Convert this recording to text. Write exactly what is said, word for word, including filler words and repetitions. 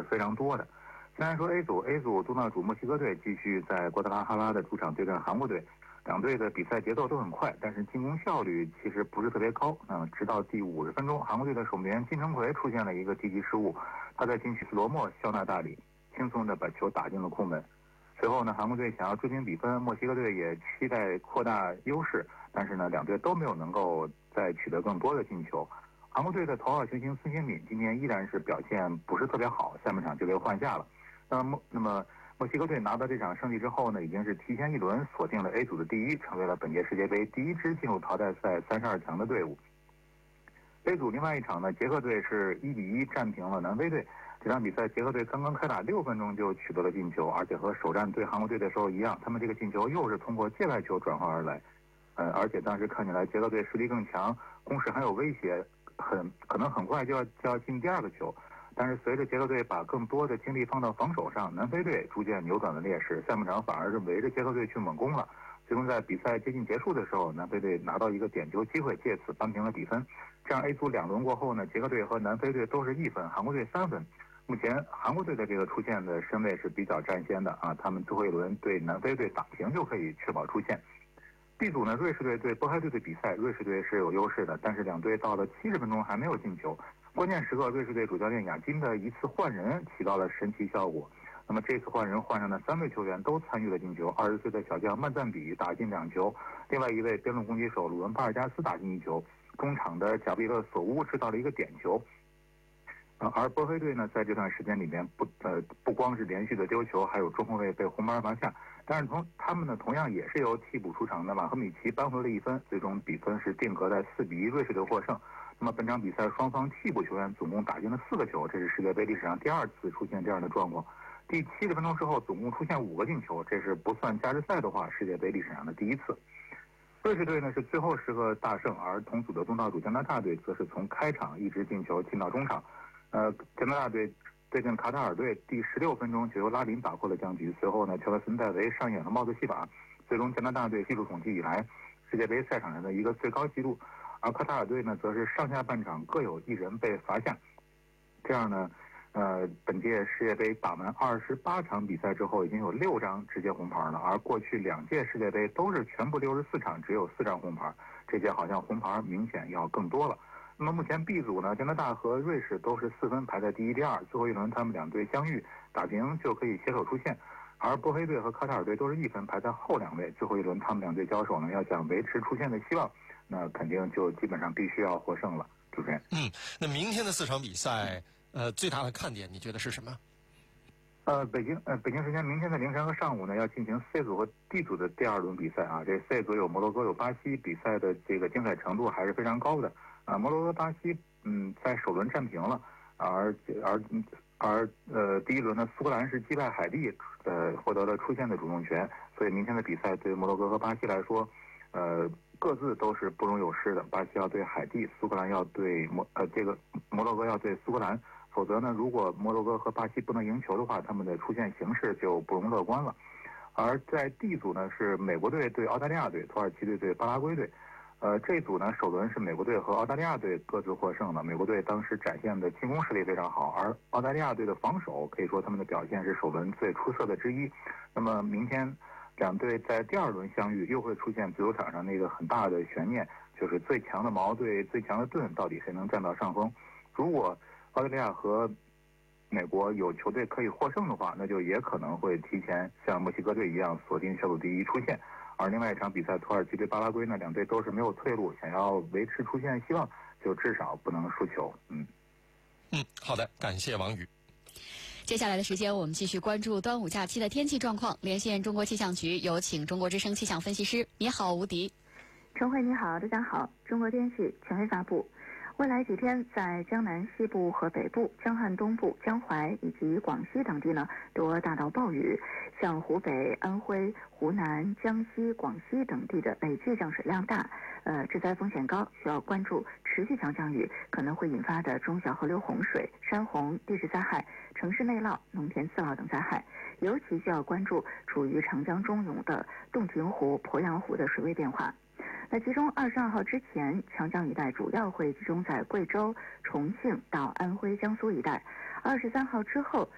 非常多的。先来说 A 组 ，A 组东道主墨西哥队继续在瓜达拉哈拉的主场对阵韩国队，两队的比赛节奏都很快，但是进攻效率其实不是特别高。嗯，直到第五十分钟，韩国队的守门员金城奎出现了一个低级失误，他在禁区斯罗莫肖纳大里轻松的把球打进了空门。随后呢，韩国队想要追平比分，墨西哥队也期待扩大优势，但是呢，两队都没有能够再取得更多的进球。韩国队的头号球星孙兴敏今天依然是表现不是特别好，下半场就被换下了。那么，那么墨西哥队拿到这场胜利之后呢，已经是提前一轮锁定了 A 组的第一，成为了本届世界杯第一支进入淘汰赛三十二强的队伍。A 组另外一场呢，捷克队是一比一战平了南非队。这场比赛，捷克队刚刚开打六分钟就取得了进球，而且和首战对韩国队的时候一样，他们这个进球又是通过界外球转换而来。呃，而且当时看起来捷克队实力更强，攻势很有威胁，很可能很快就要就要进第二个球。但是随着捷克队把更多的精力放到防守上，南非队逐渐扭转了劣势，下半场反而是围着捷克队去猛攻了。最终在比赛接近结束的时候，南非队拿到一个点球机会，借此扳平了比分。这样 A 组两轮过后呢，捷克队和南非队都是一分，韩国队三分。目前韩国队的这个出线的身位是比较占先的啊，他们最后一轮对南非队打平就可以确保出线。B 组呢，瑞士队对波黑队的比赛，瑞士队是有优势的，但是两队到了七十分钟还没有进球。关键时刻，瑞士队主教练亚金的一次换人起到了神奇效果。那么这次换人换上的三位球员都参与了进球，二十岁的小将曼赞比打进两球，另外一位边路攻击手鲁文巴尔加斯打进一球，中场的贾比勒索乌制造了一个点球。呃，而波黑队呢，在这段时间里面不呃不光是连续的丢球，还有中后卫被红牌罚下。但是同他们呢，同样也是由替补出场的马赫米奇扳回了一分，最终比分是定格在四比一，瑞士队获胜。那么本场比赛双方替补球员总共打进了四个球，这是世界杯历史上第二次出现这样的状况。第七十分钟之后，总共出现五个进球，这是不算加时赛的话，世界杯历史上的第一次。瑞士队呢是最后时刻大胜，而同组的东道主加拿大队则是从开场一直进球进到中场。呃，加拿大队对阵卡塔尔队，第十六分钟就由拉林打破了僵局。随后呢，乔克森戴维上演了帽子戏法，最终加拿大队记录统计以来世界杯赛场上的一个最高纪录。而卡塔尔队呢，则是上下半场各有一人被罚下。这样呢，呃，本届世界杯打完二十八场比赛之后，已经有六张直接红牌了，而过去两届世界杯都是全部六十四场只有四张红牌，这届好像红牌明显要更多了。那么目前 B 组呢，加拿大和瑞士都是四分排在第一、第二，最后一轮他们两队相遇打平就可以携手出线。而波黑队和卡塔尔队都是一分排在后两位，最后一轮他们两队交手呢，要想维持出线的希望，那肯定就基本上必须要获胜了。主持人， 嗯，那明天的四场比赛，呃，最大的看点你觉得是什么？ 呃，北京呃，北京时间明天的凌晨和上午呢，要进行 C 组和 D 组的第二轮比赛啊。这 C 组有摩洛哥有巴西，比赛的这个精彩程度还是非常高的啊。摩洛哥、巴西，嗯，在首轮战平了，而而而呃，第一轮呢，苏格兰是击败海地，呃，获得了出线的主动权。所以明天的比赛对于摩洛哥和巴西来说，呃，各自都是不容有失的。巴西要对海地，苏格兰要对摩呃这个摩洛哥要对苏格兰。否则呢，如果摩洛哥和巴西不能赢球的话，他们的出线形势就不容乐观了。而在 D 组呢，是美国队对澳大利亚队，土耳其队对巴拉圭队。呃，这一组呢，首轮是美国队和澳大利亚队各自获胜了。美国队当时展现的进攻实力非常好，而澳大利亚队的防守可以说他们的表现是首轮最出色的之一。那么明天两队在第二轮相遇，又会出现足球场上那个很大的悬念，就是最强的矛对最强的盾，到底谁能占到上风？如果澳大利亚和美国有球队可以获胜的话，那就也可能会提前像墨西哥队一样锁定小组第一出线。而另外一场比赛，土耳其对巴拉圭呢，两队都是没有退路，想要维持出线希望，就至少不能输球。嗯， 嗯，好的，感谢王宇。 接下来的时间，我们继续关注端午假期的天气状况。连线中国气象局，有请中国之声气象分析师。你好，吴迪。 陈慧，你好，大家好。中国天气权威发布。未来几天，在江南西部和北部、江汉东部、江淮以及广西等地呢，多大到暴雨。像湖北、安徽、湖南、江西、广西等地的累计降水量大，呃，致灾风险高，需要关注持续强降雨可能会引发的中小河流洪水、山洪、地质灾害、城市内涝、农田四涝等灾害。尤其需要关注处于长江中涌的洞庭湖、鄱阳湖的水位变化。那其中二十二号之前，强降雨带主要会集中在贵州、重庆到安徽、江苏一带；二十三号之后，